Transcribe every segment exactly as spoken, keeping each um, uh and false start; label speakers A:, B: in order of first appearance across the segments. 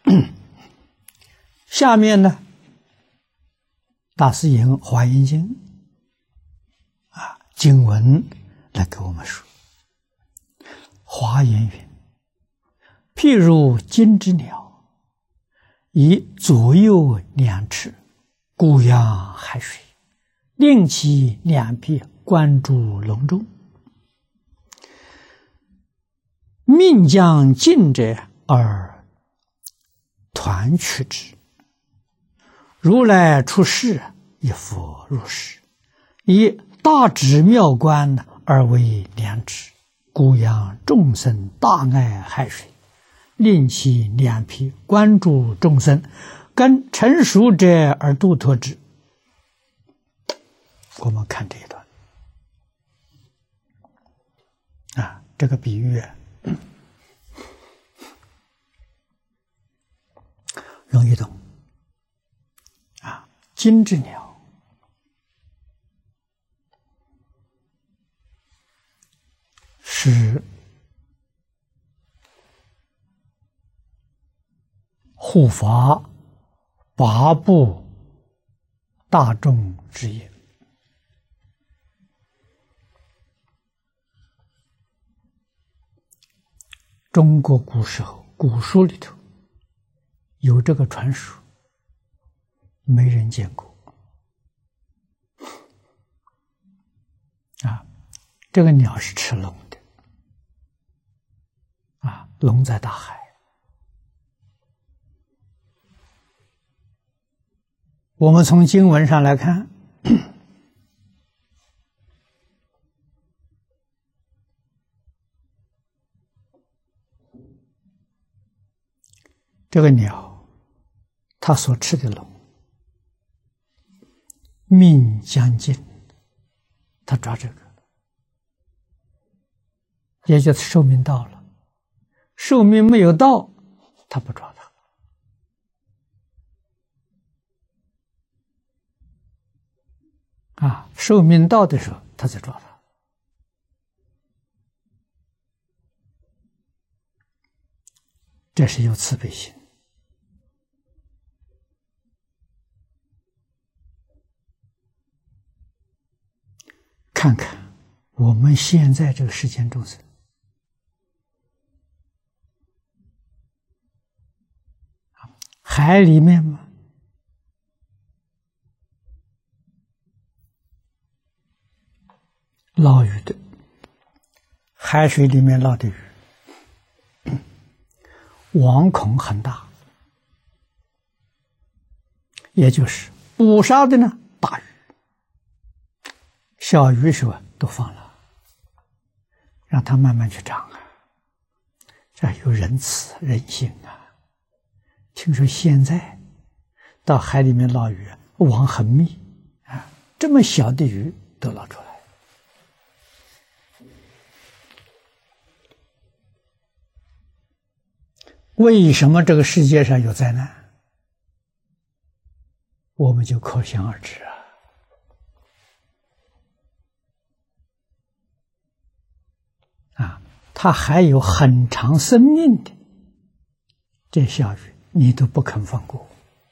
A: 下面呢，大师引《华严经》啊经文来给我们说：华严云，譬如金之鸟，以左右两翅，孤扬海水，令其两臂关注笼中，命将近者而团取之。如来出世，一佛入世，以大智妙观而为良知，孤扬众生大爱海水，令其两臂关注众生，跟成熟者而度脱之。我们看这一段啊，这个比喻容易懂啊。金之鸟是护法八部大众之业。中国古时候古书里头有这个传说，没人见过啊。这个鸟是吃龙的啊，龙在大海。我们从经文上来看，这个鸟它所吃的龙命将尽，它抓这个，也就是寿命到了。寿命没有到，它不抓它啊，寿命到的时候它才抓它。这是有慈悲心。看看我们现在这个世间众生，海里面嘛，捞鱼的，海水里面捞的鱼，网孔很大，也就是捕杀的呢大鱼，小鱼是吧都放了，让它慢慢去长啊。这有仁慈人性啊。听说现在到海里面捞鱼，网很密啊，这么小的鱼都捞出来。为什么这个世界上有灾难？我们就可想而知啊。啊，它还有很长生命的这小鱼，你都不肯放过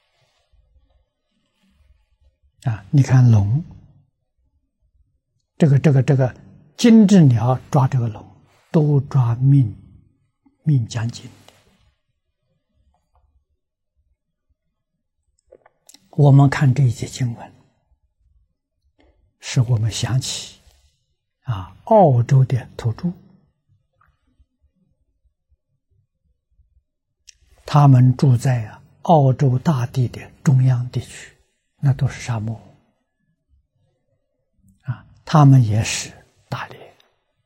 A: 啊！你看龙，这个这个这个金翅鸟抓这个龙，都抓命命将尽的。我们看这一节经文，使我们想起啊，澳洲的土著，他们住在啊澳洲大地的中央地区，那都是沙漠啊，他们也是打猎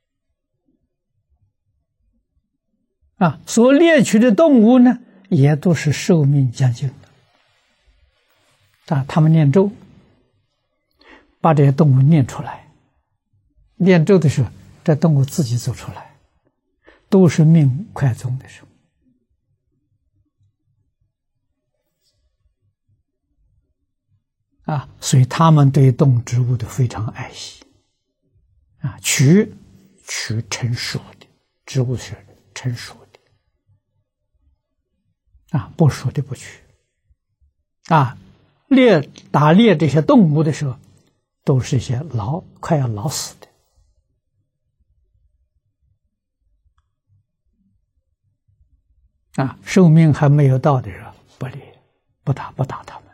A: 啊，所猎取的动物呢，也都是寿命将近的啊。他们念咒，把这些动物念出来，念咒的时候，这动物自己走出来，都是命快终的时候。啊，所以他们对动植物都非常爱惜，啊，取取成熟的植物是成熟的， 啊，不说的不去。啊，猎打猎这些动物的时候，都是一些老快要老死的。啊，寿命还没有到的时候，不猎，不打，不打他们，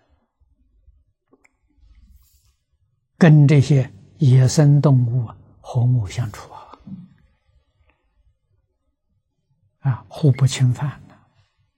A: 跟这些野生动物啊和睦相处啊，啊，互不侵犯。